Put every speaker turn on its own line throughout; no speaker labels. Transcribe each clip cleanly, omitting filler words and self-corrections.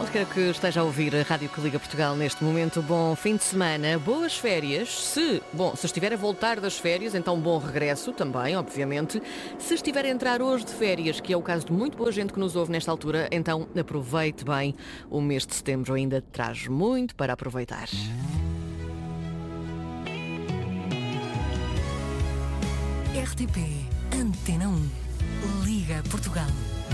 onde quer que esteja a ouvir a Rádio que Liga Portugal neste momento, bom fim de semana, boas férias. Se estiver a voltar das férias, então bom regresso também, obviamente. Se estiver a entrar hoje de férias, que é o caso de muito boa gente que nos ouve nesta altura, então aproveite bem. O mês de setembro ainda traz muito para aproveitar.
RTP Antena 1 Liga Portugal.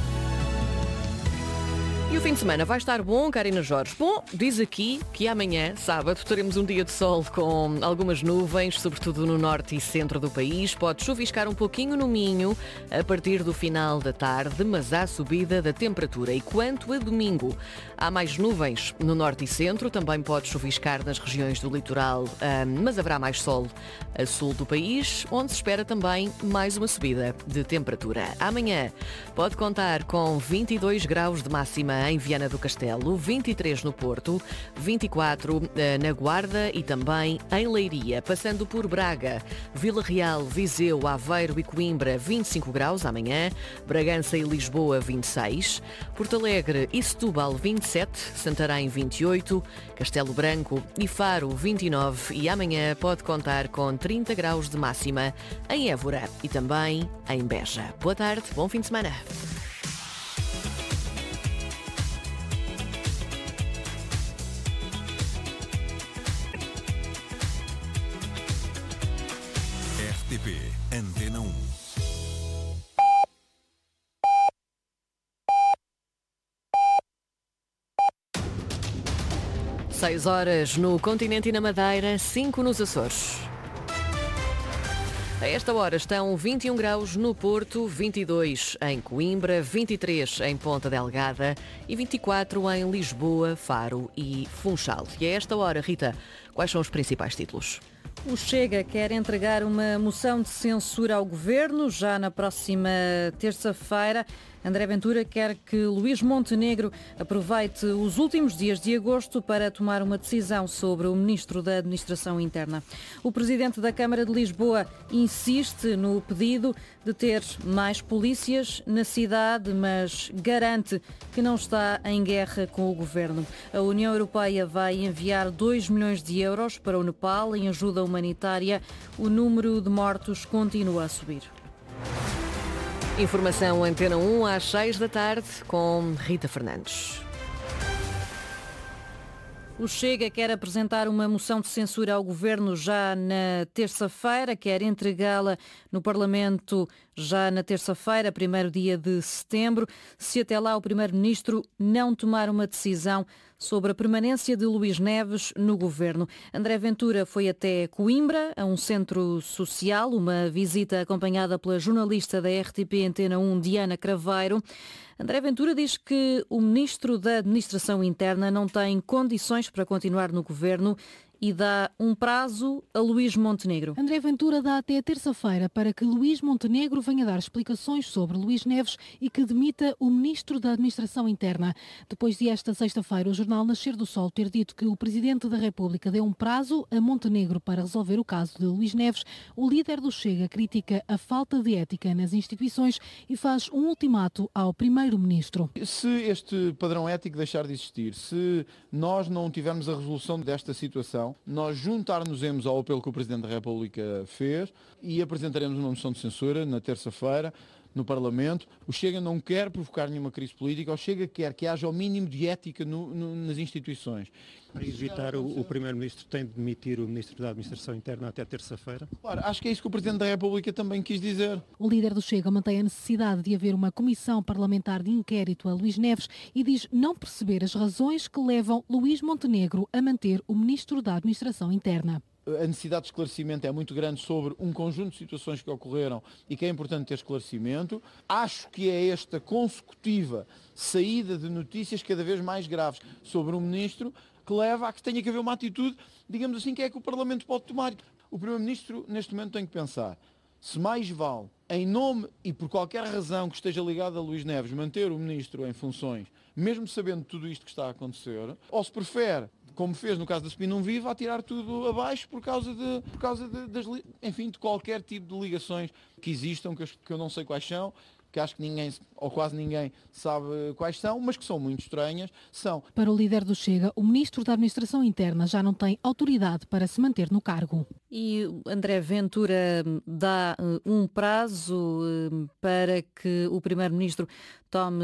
E o fim de semana vai estar bom, Karina Jorge? Bom, diz aqui que amanhã, sábado, teremos um dia de sol com algumas nuvens, sobretudo no norte e centro do país. Pode chuviscar um pouquinho no Minho a partir do final da tarde, mas há subida da temperatura. E quanto a domingo, há mais nuvens no norte e centro, também pode chuviscar nas regiões do litoral, mas haverá mais sol a sul do país, onde se espera também mais uma subida de temperatura. Amanhã pode contar com 22 graus de máxima em Viana do Castelo, 23 no Porto, 24 na Guarda e também em Leiria, passando por Braga, Vila Real, Viseu, Aveiro e Coimbra, 25 graus amanhã, Bragança e Lisboa, 26, Porto Alegre e Setúbal, 27, Santarém, 28, Castelo Branco e Faro, 29 e amanhã pode contar com 30 graus de máxima em Évora e também em Beja. Boa tarde, bom fim de semana.
RTP Antena 1.
Seis horas no continente e na Madeira, 5 nos Açores. A esta hora estão 21 graus no Porto, 22 em Coimbra, 23 em Ponta Delgada e 24 em Lisboa, Faro e Funchal. E a esta hora, Rita, quais são os principais títulos?
O Chega quer entregar uma moção de censura ao Governo já na próxima terça-feira. André Ventura quer que Luís Montenegro aproveite os últimos dias de agosto para tomar uma decisão sobre o Ministro da Administração Interna. O Presidente da Câmara de Lisboa insiste no pedido de ter mais polícias na cidade, mas garante que não está em guerra com o Governo. A União Europeia vai enviar 2 milhões de euros para o Nepal em ajuda humanitária. O número de mortos continua a subir.
Informação Antena 1 às 6 da tarde com Rita Fernandes.
O Chega quer apresentar uma moção de censura ao Governo já na terça-feira, quer entregá-la no Parlamento já na terça-feira, primeiro dia de setembro, se até lá o Primeiro-Ministro não tomar uma decisão sobre a permanência de Luís Neves no Governo. André Ventura foi até Coimbra, a um centro social, uma visita acompanhada pela jornalista da RTP Antena 1, Diana Craveiro. André Ventura diz que o Ministro da Administração Interna não tem condições para continuar no Governo e dá um prazo a Luís Montenegro.
André Ventura dá até terça-feira para que Luís Montenegro venha dar explicações sobre Luís Neves e que demita o Ministro da Administração Interna. Depois de esta sexta-feira, o jornal Nascer do Sol ter dito que o Presidente da República deu um prazo a Montenegro para resolver o caso de Luís Neves, o líder do Chega critica a falta de ética nas instituições e faz um ultimato ao Primeiro-Ministro.
Se este padrão ético deixar de existir, se nós não tivermos a resolução desta situação, nós juntar-nos-emos ao apelo que o Presidente da República fez e apresentaremos uma moção de censura na terça-feira no Parlamento. O Chega não quer provocar nenhuma crise política, o Chega quer que haja o mínimo de ética nas instituições.
Para evitar, o Primeiro-Ministro tem de demitir o Ministro da Administração Interna até terça-feira?
Claro, acho que é isso que o Presidente da República também quis dizer.
O líder do Chega mantém a necessidade de haver uma comissão parlamentar de inquérito a Luís Neves e diz não perceber as razões que levam Luís Montenegro a manter o Ministro da Administração Interna.
A necessidade de esclarecimento é muito grande sobre um conjunto de situações que ocorreram e que é importante ter esclarecimento. Acho que é esta consecutiva saída de notícias cada vez mais graves sobre um ministro que leva a que tenha que haver uma atitude, digamos assim, que é que o Parlamento pode tomar. O Primeiro-Ministro, neste momento, tem que pensar se mais vale, em nome e por qualquer razão que esteja ligada a Luís Neves, manter o Ministro em funções, mesmo sabendo tudo isto que está a acontecer, ou se prefere, como fez no caso da Spin Não Viva, a tirar tudo abaixo por causa de qualquer tipo de ligações que existam, que eu não sei quais são, que acho que ninguém, ou quase ninguém, sabe quais são, mas que são muito estranhas, são...
Para o líder do Chega, o ministro da Administração Interna já não tem autoridade para se manter no cargo.
E André Ventura dá um prazo para que o primeiro-ministro tome